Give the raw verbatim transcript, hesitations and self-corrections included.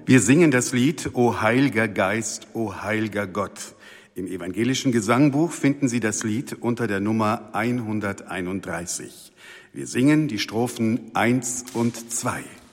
Wir singen das Lied O heiliger Geist, O heiliger Gott. Im evangelischen Gesangbuch finden Sie das Lied unter der Nummer hunderteinunddreißig. Wir singen die Strophen eins und zwei.